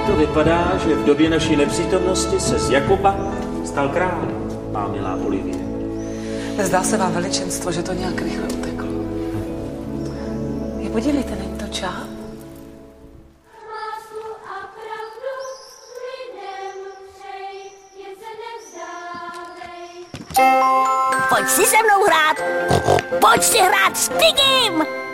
to vypadá, že v době naší nepřítomnosti se z Jakuba stal král, má milá Olivie. Nezdá se vám, veličenstvo, že to nějak rychle uteklo? Podívejte, není to čáp? Pojď si se mnou hrát! Pojď si hrát s Pigim!